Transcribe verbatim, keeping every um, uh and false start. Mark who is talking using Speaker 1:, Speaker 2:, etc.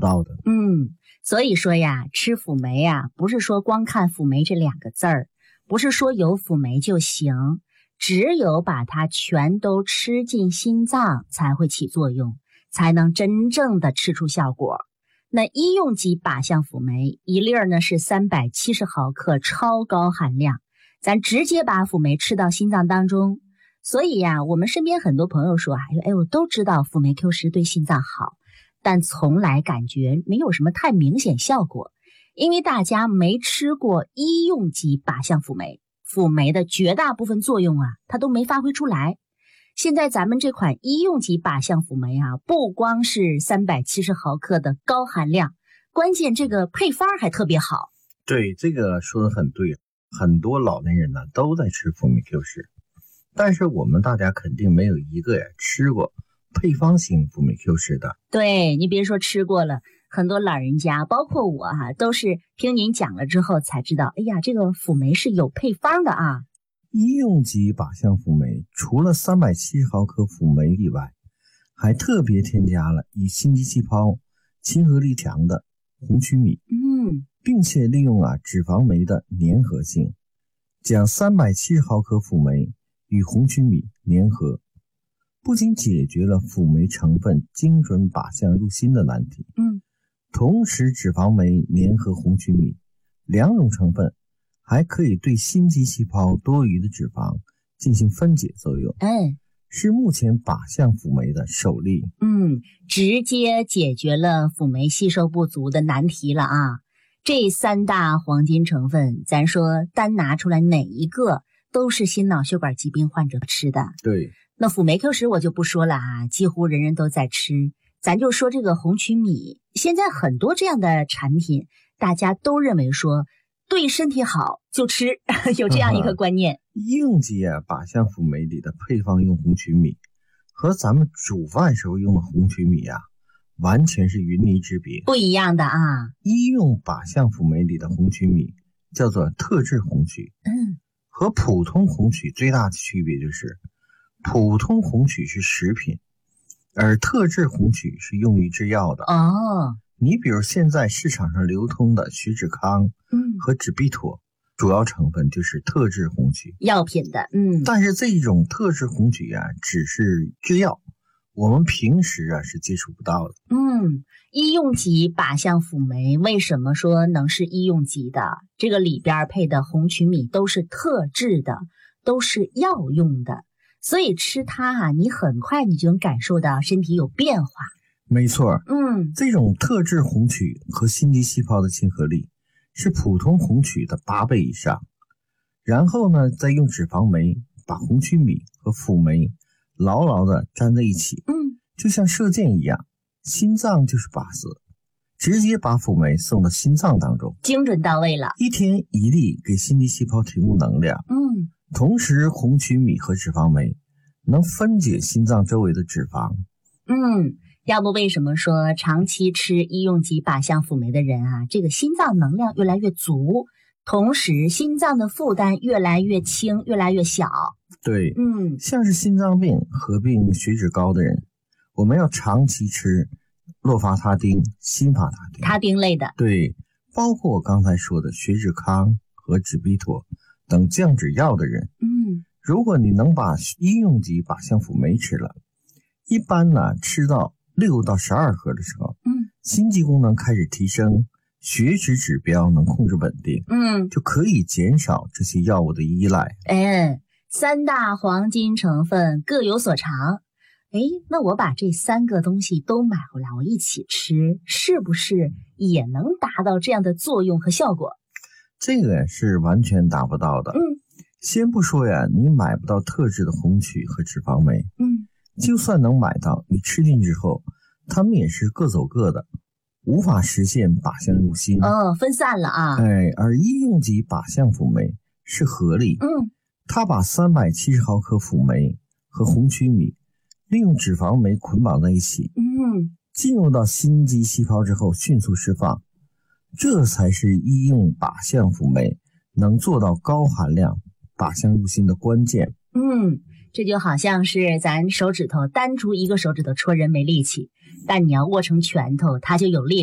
Speaker 1: 到的。
Speaker 2: 嗯，所以说呀，吃辅酶呀，不是说光看辅酶这两个字儿，不是说有辅酶就行，只有把它全都吃进心脏才会起作用，才能真正的吃出效果。那医用级靶向辅酶一粒儿呢是三百七十毫克，超高含量，咱直接把辅酶吃到心脏当中。所以呀，我们身边很多朋友说，哎，我都知道辅酶 Q 十对心脏好，但从来感觉没有什么太明显效果，因为大家没吃过医用级靶向辅酶，辅酶的绝大部分作用啊，它都没发挥出来。现在咱们这款医用级靶向辅酶啊，不光是三百七十毫克的高含量，关键这个配方还特别好。
Speaker 1: 对，这个说的很对，很多老年人呢都在吃辅酶 Q 十，但是我们大家肯定没有一个呀吃过配方型辅酶 Q 十的。
Speaker 2: 对，你别说吃过了，很多老人家包括我哈、啊，都是听您讲了之后才知道，哎呀，这个辅酶是有配方的啊。
Speaker 1: 医用级靶向辅酶除了三百七十毫克辅酶以外，还特别添加了与心肌细胞亲和力强的红曲米，
Speaker 2: 嗯，
Speaker 1: 并且利用啊脂肪酶的粘合性，将三百七十毫克辅酶与红曲米粘合，不仅解决了辅酶成分精准靶向入心的难题，
Speaker 2: 嗯，
Speaker 1: 同时脂肪酶粘合红曲米两种成分还可以对心肌细胞多余的脂肪进行分解作用，
Speaker 2: 嗯，
Speaker 1: 是目前靶向辅酶的首例。
Speaker 2: 嗯，直接解决了辅酶吸收不足的难题了啊！这三大黄金成分，咱说单拿出来哪一个都是心脑血管疾病患者吃的。
Speaker 1: 对，
Speaker 2: 那辅酶 Q 十我就不说了啊，几乎人人都在吃。咱就说这个红曲米，现在很多这样的产品，大家都认为说对身体好就吃，有这样一个观念。
Speaker 1: 医用级啊靶向辅酶里的配方用红曲米和咱们煮饭时候用的红曲米啊，完全是云泥之别，
Speaker 2: 不一样的啊。
Speaker 1: 医用靶向辅酶里的红曲米叫做特制红曲，
Speaker 2: 嗯，
Speaker 1: 和普通红曲最大的区别就是，普通红曲是食品，而特制红曲是用于制药的。
Speaker 2: 哦，
Speaker 1: 你比如现在市场上流通的血脂康
Speaker 2: 嗯，
Speaker 1: 和脂必妥，主要成分就是特制红曲，
Speaker 2: 药品的，嗯，
Speaker 1: 但是这种特制红曲啊，只是制药，我们平时啊是接触不到的。
Speaker 2: 嗯，医用级靶向辅酶为什么说能是医用级的？这个里边配的红曲米都是特制的，都是药用的，所以吃它啊，你很快你就能感受到身体有变化。
Speaker 1: 没错，
Speaker 2: 嗯，
Speaker 1: 这种特制红曲和心肌细胞的亲和力是普通红曲的八倍以上。然后呢，再用脂肪酶把红曲米和辅酶牢牢地粘在一起，
Speaker 2: 嗯，
Speaker 1: 就像射箭一样，心脏就是靶子，直接把辅酶送到心脏当中，
Speaker 2: 精准到位了。
Speaker 1: 一天一粒给心肌细胞提供能量。
Speaker 2: 嗯，
Speaker 1: 同时红曲米和脂肪酶能分解心脏周围的脂肪。
Speaker 2: 嗯，要不为什么说长期吃医用级靶向辅酶的人啊，这个心脏能量越来越足，同时心脏的负担越来越轻，越来越小。
Speaker 1: 对，
Speaker 2: 嗯，
Speaker 1: 像是心脏病合并血脂高的人，我们要长期吃洛伐他汀、辛伐他汀、
Speaker 2: 他汀类的，
Speaker 1: 对，包括我刚才说的血脂康和脂必妥等降脂药的人，
Speaker 2: 嗯，
Speaker 1: 如果你能把医用级靶向辅酶吃了，一般呢吃到六到十二盒的时候，
Speaker 2: 嗯，
Speaker 1: 心肌功能开始提升，血脂指标能控制稳定，
Speaker 2: 嗯，
Speaker 1: 就可以减少这些药物的依赖。
Speaker 2: 哎，三大黄金成分各有所长。哎，那我把这三个东西都买回来，我一起吃，是不是也能达到这样的作用和效果？
Speaker 1: 这个是完全达不到的。
Speaker 2: 嗯，
Speaker 1: 先不说呀，你买不到特制的红曲和脂肪酶，
Speaker 2: 嗯，
Speaker 1: 就算能买到，你吃进之后，它们也是各走各的，无法实现靶向入心。
Speaker 2: 哦，分散了啊。
Speaker 1: 哎，而医用级靶向辅酶是合力，
Speaker 2: 嗯，
Speaker 1: 它把三百七十毫克辅酶和红曲米利用脂肪酶捆绑在一起，
Speaker 2: 嗯，
Speaker 1: 进入到心肌细胞之后迅速释放，这才是医用靶向辅酶能做到高含量靶向入心的关键。
Speaker 2: 嗯，这就好像是咱手指头单出一个手指头戳人没力气，但你要握成拳头，它就有力量。